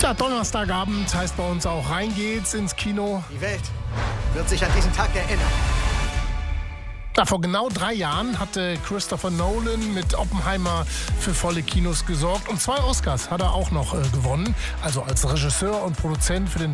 Ja, Donnerstagabend heißt bei uns auch, rein geht's ins Kino. Die Welt wird sich an diesen Tag erinnern. Ja, vor genau 3 Jahren hatte Christopher Nolan mit Oppenheimer für volle Kinos gesorgt. Und 2 Oscars hat er auch noch gewonnen. Also als Regisseur und Produzent für den